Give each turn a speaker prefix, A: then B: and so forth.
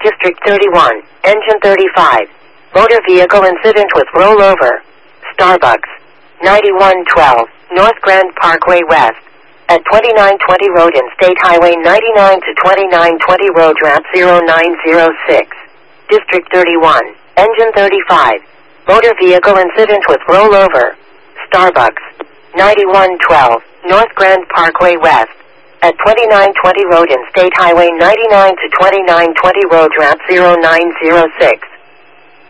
A: District 31, Engine 35. Motor vehicle incident with rollover. Starbucks. 9112, North Grand Parkway West. At 2920 Road and State Highway 99 to 2920 Road Ramp 0906. District 31, Engine 35. Motor vehicle incident with rollover. Starbucks. 9112, North Grand Parkway West. At 2920 Road and State Highway 99 to 2920 Road Ramp 0906.